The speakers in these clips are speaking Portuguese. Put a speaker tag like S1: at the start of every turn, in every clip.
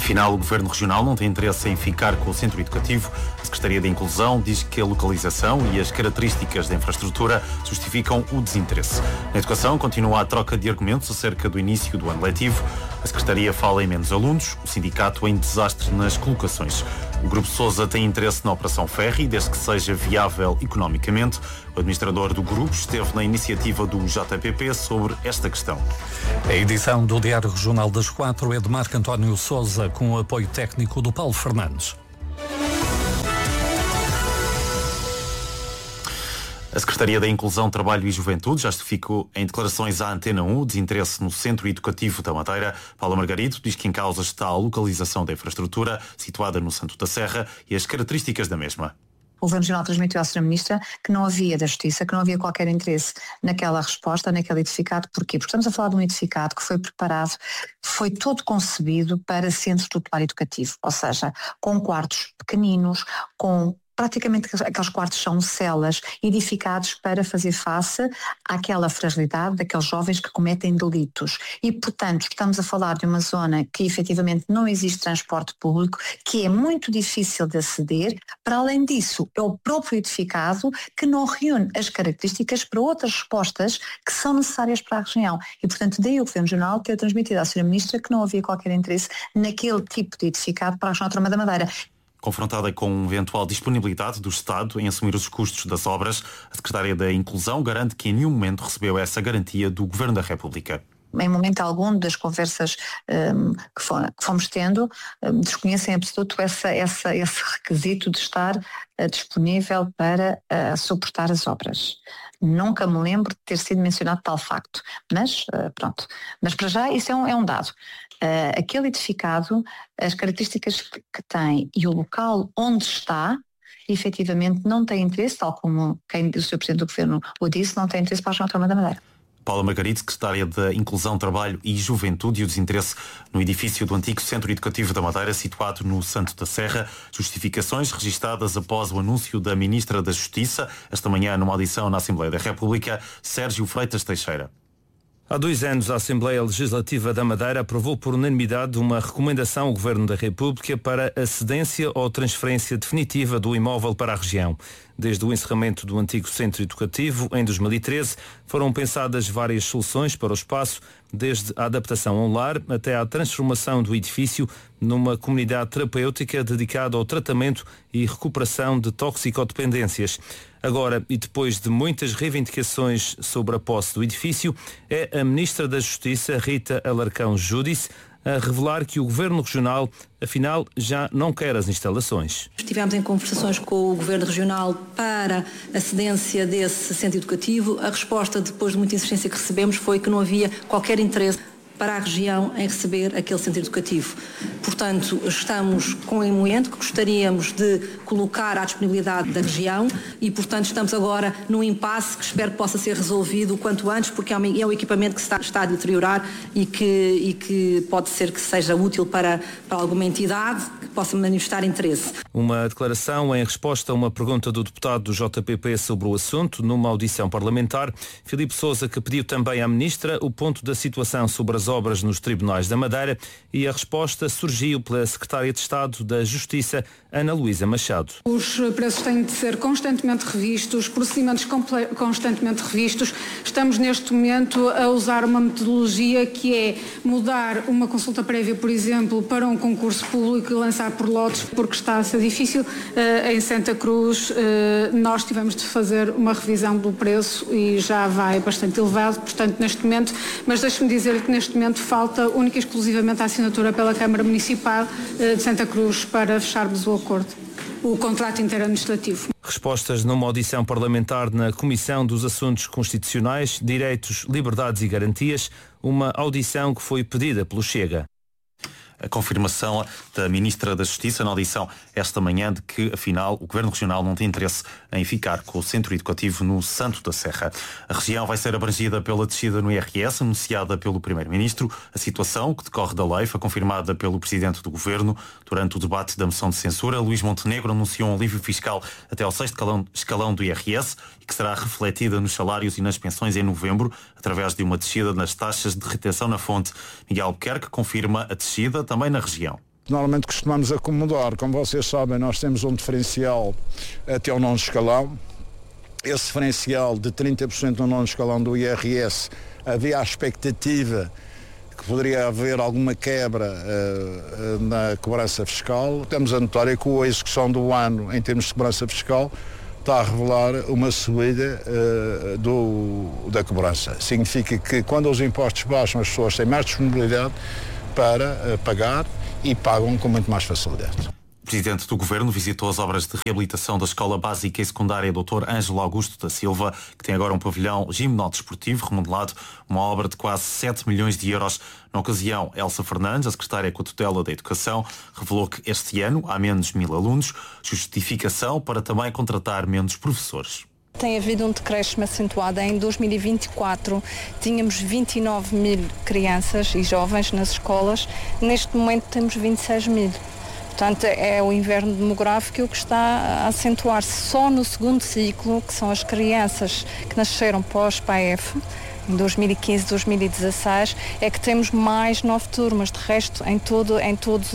S1: Afinal, o Governo Regional não tem interesse em ficar com o centro educativo. A Secretaria da Inclusão diz que a localização e as características da infraestrutura justificam o desinteresse. Na educação, continua a troca de argumentos acerca do início do ano letivo. A Secretaria fala em menos alunos, o sindicato em desastre nas colocações. O Grupo Sousa tem interesse na Operação Ferry, desde que seja viável economicamente. O administrador do grupo esteve na iniciativa do JPP sobre esta questão.
S2: A edição do Diário Regional das 4 é de Marco António Sousa, com o apoio técnico do Paulo Fernandes.
S1: A Secretaria da Inclusão, Trabalho e Juventude já justificou em declarações à Antena 1 o desinteresse no Centro Educativo da Madeira. Paula Margarido diz que em causa está a localização da infraestrutura, situada no Santo da Serra, e as características da mesma.
S3: O Governo Regional transmitiu à Sra. Ministra que não havia da Justiça, que não havia qualquer interesse naquela resposta, naquele edificado. Porquê? Porque estamos a falar de um edificado que foi preparado, foi todo concebido para centro tutelar educativo, ou seja, com quartos pequeninos, com praticamente aqueles quartos são celas edificados para fazer face àquela fragilidade daqueles jovens que cometem delitos. E, portanto, estamos a falar de uma zona que efetivamente não existe transporte público, que é muito difícil de aceder. Para além disso, é o próprio edificado que não reúne as características para outras respostas que são necessárias para a região. E, portanto, daí o Governo Regional ter transmitido à Sra. Ministra que não havia qualquer interesse naquele tipo de edificado para a região autónoma da Madeira.
S1: Confrontada com eventual disponibilidade do Estado em assumir os custos das obras, a Secretária da Inclusão garante que em nenhum momento recebeu essa garantia do Governo da República.
S3: Em momento algum das conversas que fomos tendo, desconhecem em absoluto esse requisito de estar disponível para suportar as obras. Nunca me lembro de ter sido mencionado tal facto, mas pronto. Mas para já isso é um dado. Aquele edificado, as características que tem e o local onde está, efetivamente não tem interesse, tal como o Sr. Presidente do Governo o disse, não tem interesse para a região autónoma da Madeira.
S1: Paula Margarido, Secretária da Inclusão, Trabalho e Juventude, e o desinteresse no edifício do antigo Centro Educativo da Madeira, situado no Santo da Serra. Justificações registadas após o anúncio da Ministra da Justiça, esta manhã numa audição na Assembleia da República, Sérgio Freitas Teixeira.
S4: Há 2 anos, a Assembleia Legislativa da Madeira aprovou por unanimidade uma recomendação ao Governo da República para a cedência ou transferência definitiva do imóvel para a região. Desde o encerramento do antigo centro educativo, em 2013, foram pensadas várias soluções para o espaço, desde a adaptação ao lar até à transformação do edifício numa comunidade terapêutica dedicada ao tratamento e recuperação de toxicodependências. Agora, e depois de muitas reivindicações sobre a posse do edifício, é a Ministra da Justiça, Rita Alarcão Júdice, a revelar que o Governo Regional, afinal, já não quer as instalações.
S5: Estivemos em conversações com o Governo Regional para a cedência desse centro educativo. A resposta, depois de muita insistência que recebemos, foi que não havia qualquer interesse para a região em receber aquele centro educativo. Portanto, estamos com o emoente que gostaríamos de colocar à disponibilidade da região e, portanto, estamos agora num impasse que espero que possa ser resolvido o quanto antes, porque é um equipamento que está a deteriorar e que pode ser que seja útil para alguma entidade que possa manifestar interesse.
S4: Uma declaração em resposta a uma pergunta do deputado do JPP sobre o assunto, numa audição parlamentar. Filipe Sousa, que pediu também à Ministra o ponto da situação sobre as obras nos tribunais da Madeira, e a resposta surgiu pela Secretária de Estado da Justiça, Ana Luísa Machado.
S6: Os preços têm de ser constantemente revistos, procedimentos constantemente revistos. Estamos neste momento a usar uma metodologia que é mudar uma consulta prévia, por exemplo, para um concurso público e lançar por lotes, porque está a ser difícil. Em Santa Cruz nós tivemos de fazer uma revisão do preço e já vai bastante elevado, portanto neste momento, mas deixe-me dizer que neste momento falta única e exclusivamente a assinatura pela Câmara Municipal de Santa Cruz para fecharmos o acordo, o contrato interadministrativo.
S4: Respostas numa audição parlamentar na Comissão dos Assuntos Constitucionais, Direitos, Liberdades e Garantias, uma audição que foi pedida pelo Chega.
S1: A confirmação da Ministra da Justiça na audição esta manhã de que, afinal, o Governo Regional não tem interesse em ficar com o Centro Educativo no Santo da Serra. A região vai ser abrangida pela descida no IRS, anunciada pelo Primeiro-Ministro. A situação, que decorre da lei, foi confirmada pelo Presidente do Governo. Durante o debate da moção de censura, Luís Montenegro anunciou um alívio fiscal até ao 6º escalão do IRS e que será refletida nos salários e nas pensões em novembro, através de uma descida nas taxas de retenção na fonte. Miguel Albuquerque confirma a descida também na região.
S7: normalmente costumamos acomodar. Como vocês sabem, nós temos um diferencial até ao 9º escalão. Esse diferencial de 30% no 9º escalão do IRS, havia a expectativa que poderia haver alguma quebra na cobrança fiscal. Estamos a notar é que a execução do ano em termos de cobrança fiscal está a revelar uma subida da cobrança. Significa que quando os impostos baixam, as pessoas têm mais disponibilidade para pagar e pagam com muito mais facilidade.
S1: O Presidente do Governo visitou as obras de reabilitação da Escola Básica e Secundária Dr. Ângelo Augusto da Silva, que tem agora um pavilhão gimnodesportivo remodelado, uma obra de quase 7 milhões de euros. Na ocasião, Elsa Fernandes, a secretária com a tutela da Educação, revelou que este ano há menos 1.000 alunos, justificação para também contratar menos professores.
S8: Tem havido um decréscimo acentuado. Em 2024 tínhamos 29 mil crianças e jovens nas escolas, neste momento temos 26 mil. Portanto, é o inverno demográfico que está a acentuar-se. Só no segundo ciclo, que são as crianças que nasceram pós-PAEF, em 2015, 2016, é que temos mais 9 turmas. De resto, em todos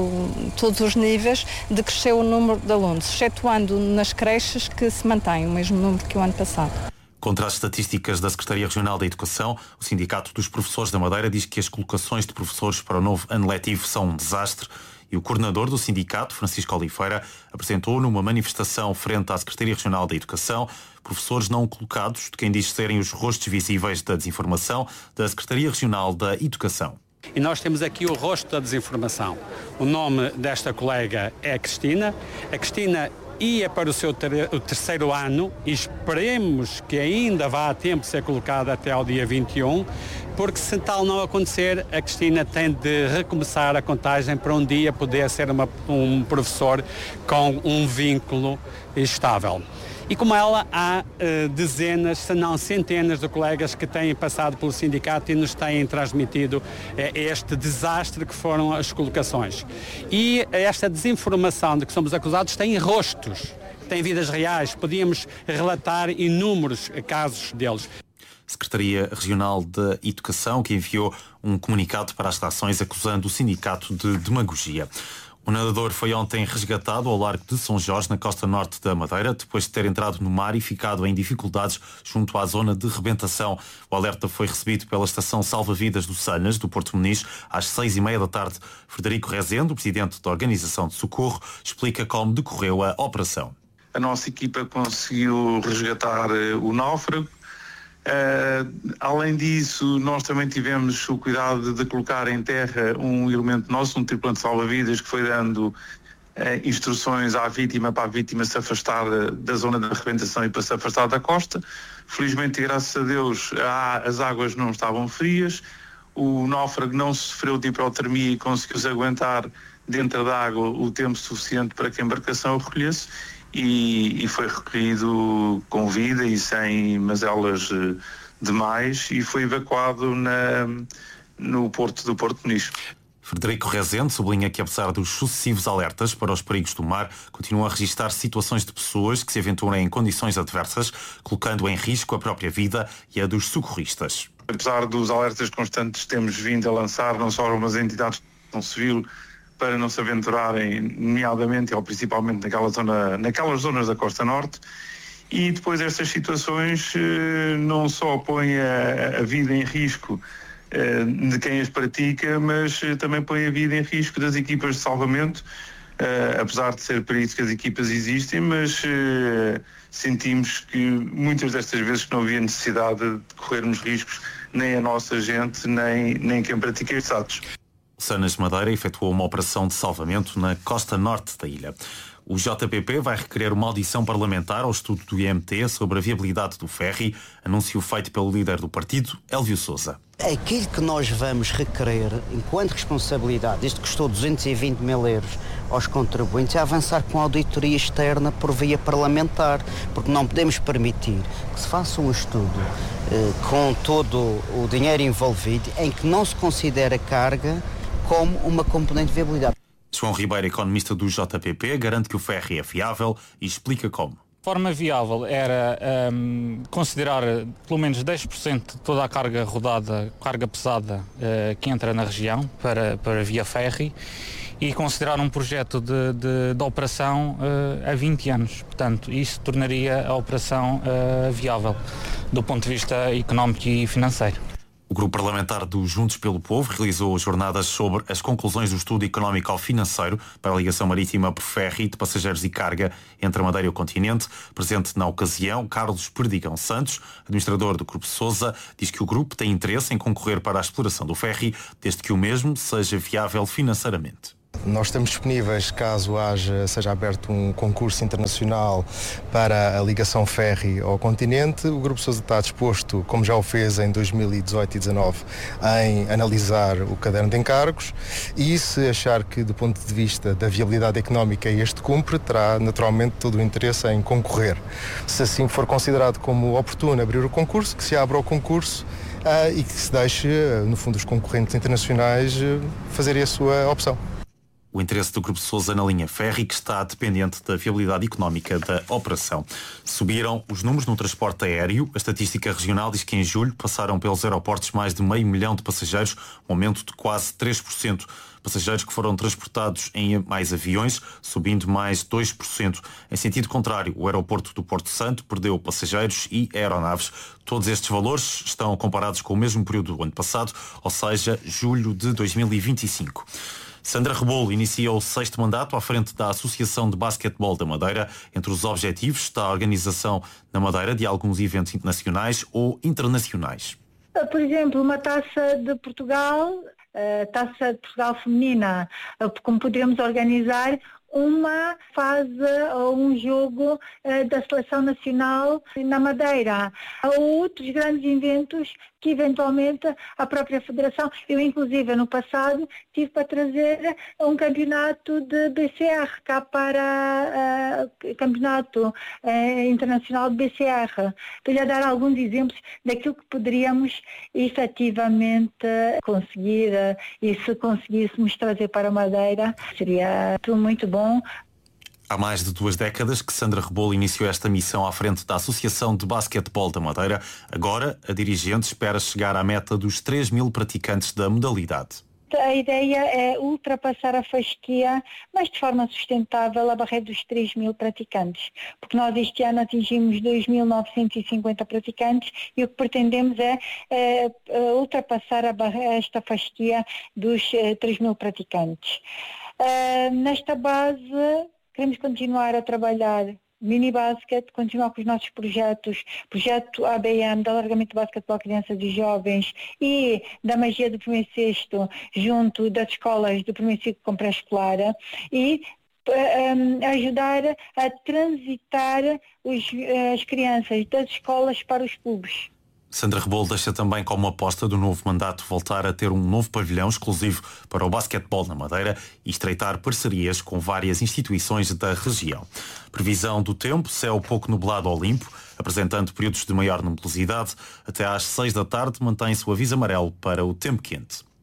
S8: os níveis, decresceu o número de alunos, excetuando nas creches, que se mantém o mesmo número que o ano passado.
S1: Contra as estatísticas da Secretaria Regional da Educação, o Sindicato dos Professores da Madeira diz que as colocações de professores para o novo ano letivo são um desastre. E o coordenador do sindicato, Francisco Oliveira, apresentou numa manifestação frente à Secretaria Regional da Educação professores não colocados, de quem diz serem os rostos visíveis da desinformação da Secretaria Regional da Educação.
S9: E nós temos aqui o rosto da desinformação. O nome desta colega é a Cristina. A Cristina ia para o seu terceiro ano e esperemos que ainda vá a tempo de ser colocada até ao dia 21, porque se tal não acontecer, a Cristina tem de recomeçar a contagem para um dia poder ser um professor com um vínculo estável. E como ela, há dezenas, se não centenas de colegas que têm passado pelo sindicato e nos têm transmitido este desastre que foram as colocações. E esta desinformação de que somos acusados tem rostos, tem vidas reais. Podíamos relatar inúmeros casos deles.
S1: Secretaria Regional da Educação, que enviou um comunicado para as ações acusando o sindicato de demagogia. O nadador foi ontem resgatado ao largo de São Jorge, na costa norte da Madeira, depois de ter entrado no mar e ficado em dificuldades junto à zona de rebentação. O alerta foi recebido pela estação Salva-Vidas do Sanas, do Porto Muniz, às 6h30 da tarde. Frederico Rezende, o presidente da Organização de Socorro, explica como decorreu a operação.
S10: A nossa equipa conseguiu resgatar o náufrago. Além disso, nós também tivemos o cuidado de colocar em terra um elemento nosso, um tripulante salva-vidas, que foi dando instruções à vítima para a vítima se afastar da zona da arrebentação e para se afastar da costa. Felizmente, graças a Deus, as águas não estavam frias, o náufrago não sofreu de hipotermia e conseguiu-se aguentar dentro da água o tempo suficiente para que a embarcação o recolhesse. E foi recolhido com vida e sem mazelas demais e foi evacuado no porto do Porto Muniz.
S1: Frederico Rezende sublinha que, apesar dos sucessivos alertas para os perigos do mar, continuam a registrar situações de pessoas que se aventuram em condições adversas, colocando em risco a própria vida e a dos socorristas.
S10: Apesar dos alertas constantes que temos vindo a lançar, não só algumas entidades de proteção civil, para não se aventurarem, nomeadamente ou principalmente naquelas zonas da Costa Norte, e depois estas situações não só põem a vida em risco de quem as pratica, mas também põe a vida em risco das equipas de salvamento, apesar de ser perigo que as equipas existem, mas sentimos que muitas destas vezes não havia necessidade de corrermos riscos, nem a nossa gente, nem quem pratica estes atos.
S1: Sanas Madeira efetuou uma operação de salvamento na costa norte da ilha. O JPP vai requerer uma audição parlamentar ao estudo do IMT sobre a viabilidade do ferry, anúncio feito pelo líder do partido, Hélio Sousa.
S11: Aquilo que nós vamos requerer, enquanto responsabilidade, isto custou 220 mil euros aos contribuintes, é avançar com a auditoria externa por via parlamentar, porque não podemos permitir que se faça um estudo com todo o dinheiro envolvido em que não se considera carga como uma componente de viabilidade.
S1: João Ribeiro, economista do JPP, garante que o ferry é fiável e explica como.
S12: De forma viável era considerar pelo menos 10% de toda a carga rodada, carga pesada que entra na região para via ferry e considerar um projeto de operação a 20 anos. Portanto, isso tornaria a operação viável do ponto de vista económico e financeiro.
S1: O Grupo Parlamentar do Juntos pelo Povo realizou jornadas sobre as conclusões do estudo económico-financeiro para a ligação marítima por ferry de passageiros e carga entre a Madeira e o continente. Presente na ocasião, Carlos Perdigão Santos, administrador do Grupo Sousa, diz que o grupo tem interesse em concorrer para a exploração do ferry, desde que o mesmo seja viável financeiramente.
S13: Nós estamos disponíveis, caso seja aberto um concurso internacional para a ligação ferry ao continente. O Grupo Sousa está disposto, como já o fez em 2018 e 2019, em analisar o caderno de encargos e, se achar que, do ponto de vista da viabilidade económica, este cumpre, terá naturalmente todo o interesse em concorrer. Se assim for considerado como oportuno abrir o concurso, que se abra o concurso e que se deixe, no fundo, os concorrentes internacionais fazerem a sua opção.
S1: O interesse do Grupo Sousa na linha ferry, que está dependente da viabilidade económica da operação. Subiram os números no transporte aéreo. A estatística regional diz que em julho passaram pelos aeroportos mais de 500 mil de passageiros, um aumento de quase 3%. Passageiros que foram transportados em mais aviões, subindo mais 2%. Em sentido contrário, o aeroporto do Porto Santo perdeu passageiros e aeronaves. Todos estes valores estão comparados com o mesmo período do ano passado, ou seja, julho de 2025. Sandra Rebolo inicia o 6º mandato à frente da Associação de Basquetebol da Madeira. Entre os objetivos está a organização na Madeira de alguns eventos nacionais ou internacionais.
S14: Por exemplo, uma taça de Portugal, taça de Portugal feminina, como poderemos organizar uma fase ou um jogo da Seleção Nacional na Madeira. Há outros grandes eventos que eventualmente a própria Federação, eu inclusive no passado tive para trazer um campeonato de BCR cá para campeonato internacional de BCR. Estou-lhe a dar alguns exemplos daquilo que poderíamos efetivamente conseguir e se conseguíssemos trazer para a Madeira seria tudo muito bom.
S1: Há mais de 2 décadas que Sandra Rebolo iniciou esta missão à frente da Associação de Basquetebol da Madeira. Agora, a dirigente espera chegar à meta dos 3 mil praticantes da modalidade.
S14: A ideia é ultrapassar a fasquia, mas de forma sustentável, a barreira dos 3 mil praticantes. Porque nós este ano atingimos 2.950 praticantes e o que pretendemos é ultrapassar esta fasquia dos 3 mil praticantes. Nesta base, queremos continuar a trabalhar mini-basket, continuar com os nossos projetos, projeto ABM, de alargamento de basquetebol a crianças e jovens e da magia do primeiro sexto, junto das escolas do primeiro ciclo com pré-escolar e ajudar a transitar as crianças das escolas para os clubes.
S1: Sandra Rebolo deixa também como aposta do novo mandato voltar a ter um novo pavilhão exclusivo para o basquetebol na Madeira e estreitar parcerias com várias instituições da região. Previsão do tempo, céu pouco nublado ou limpo, apresentando períodos de maior nebulosidade. Até às 6 da tarde mantém-se o aviso amarelo para o tempo quente.